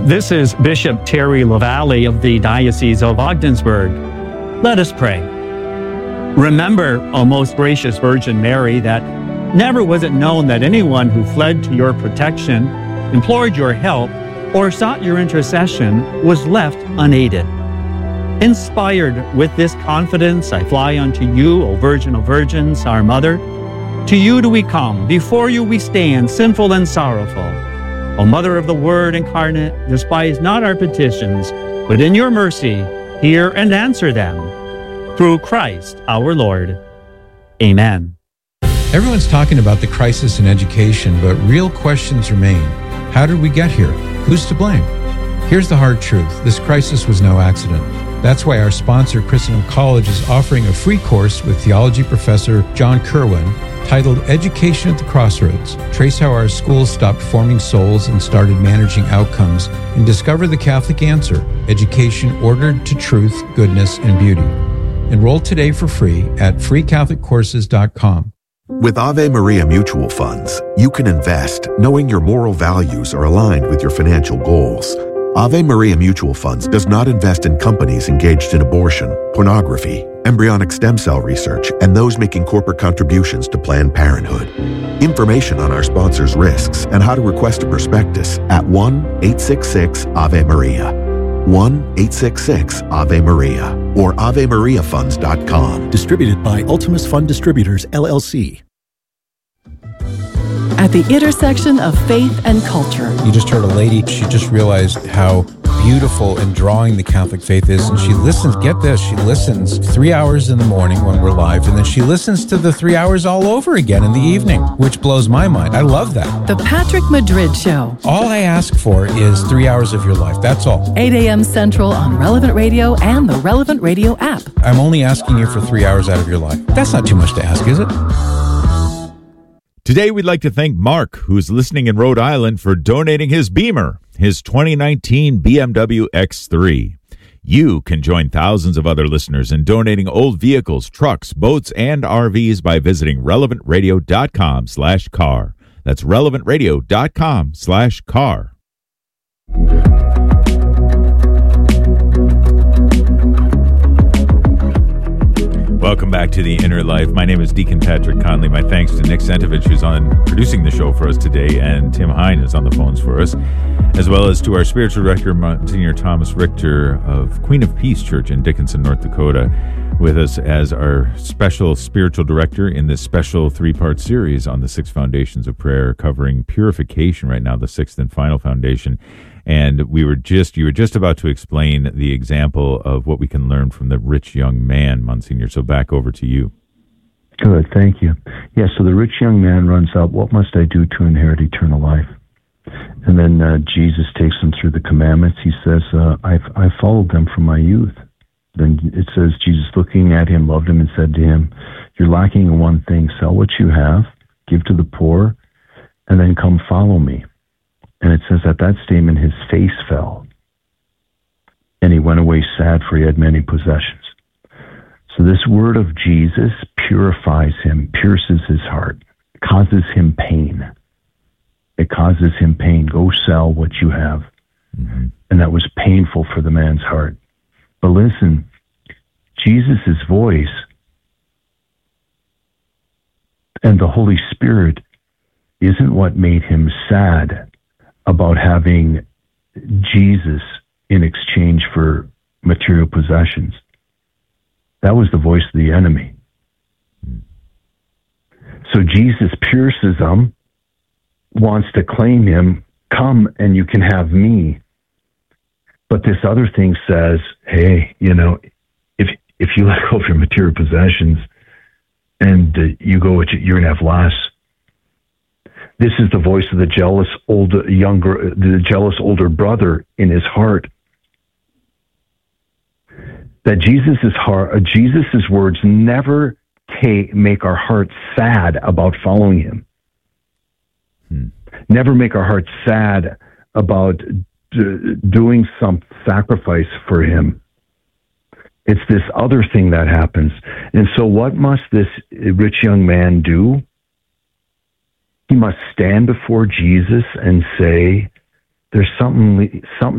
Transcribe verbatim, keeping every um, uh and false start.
This is Bishop Terry LaValle of the Diocese of Ogdensburg. Let us pray. Remember, O most gracious Virgin Mary, that never was it known that anyone who fled to your protection, implored your help, or sought your intercession was left unaided. Inspired with this confidence, I fly unto you, O Virgin of Virgins, our Mother. To you do we come, before you we stand, sinful and sorrowful. O Mother of the Word incarnate, despise not our petitions, but in your mercy hear and answer them. Through Christ our Lord. Amen. Everyone's talking about the crisis in education, but real questions remain. How did we get here? Who's to blame? Here's the hard truth. This crisis was no accident. That's why our sponsor, Christendom College, is offering a free course with theology professor John Kerwin titled Education at the Crossroads. Trace how our schools stopped forming souls and started managing outcomes, and discover the Catholic answer: education ordered to truth, goodness, and beauty. Enroll today for free at free catholic courses dot com. With Ave Maria Mutual Funds, you can invest knowing your moral values are aligned with your financial goals. Ave Maria Mutual Funds does not invest in companies engaged in abortion, pornography, embryonic stem cell research, and those making corporate contributions to Planned Parenthood. Information on our sponsors' risks and how to request a prospectus at one eight six six Ave Maria. one eight six six Ave Maria or ave maria funds dot com. Distributed by Ultimus Fund Distributors, L L C. At the intersection of faith and culture. You just heard a lady, she just realized how beautiful and drawing the Catholic faith is, and she listens, get this, she listens three hours in the morning when we're live, and then she listens to the three hours all over again in the evening, which blows my mind. I love that. The Patrick Madrid Show. All I ask for is three hours of your life, that's all. eight a.m. Central on Relevant Radio and the Relevant Radio app. I'm only asking you for three hours out of your life. That's not too much to ask, is it? Today, we'd like to thank Mark, who's listening in Rhode Island, for donating his Beamer, his twenty nineteen B M W X three. You can join thousands of other listeners in donating old vehicles, trucks, boats, and R Vs by visiting relevant radio dot com slash car. That's relevant radio dot com slash car. Welcome back to The Inner Life. My name is Deacon Patrick Conley. My thanks to Nick Sentovich, who's on producing the show for us today, and Tim Hine is on the phones for us, as well as to our spiritual director, Monsignor Thomas Richter of Queen of Peace Church in Dickinson, North Dakota, with us as our special spiritual director in this special three-part series on the six foundations of prayer, covering purification right now, the sixth and final foundation. And we were just, you were just about to explain the example of what we can learn from the rich young man, Monsignor. So back over to you. Good, thank you. Yeah, so the rich young man runs out, what must I do to inherit eternal life? And then uh, Jesus takes him through the commandments. He says, uh, I've, I've followed them from my youth. Then it says, Jesus looking at him, loved him, and said to him, you're lacking in one thing. Sell what you have, give to the poor, and then come follow me. And it says at that statement, his face fell. And he went away sad, for he had many possessions. So this word of Jesus purifies him, pierces his heart, causes him pain. It causes him pain. Go sell what you have. Mm-hmm. And that was painful for the man's heart. But listen, Jesus' voice and the Holy Spirit isn't what made him sad about having Jesus in exchange for material possessions. That was the voice of the enemy. So Jesus pierces him, wants to claim him, come and you can have me. But this other thing says, hey, you know, if if you let go of your material possessions and uh, you go, you're going to have less. This is the voice of the jealous older, younger, the jealous older brother in his heart. That Jesus's heart, uh, Jesus's words never take, make our hearts sad about following him. Hmm. Never make our hearts sad about d- doing some sacrifice for him. It's this other thing that happens. And so, what must this rich young man do? He must stand before Jesus and say, there's something, something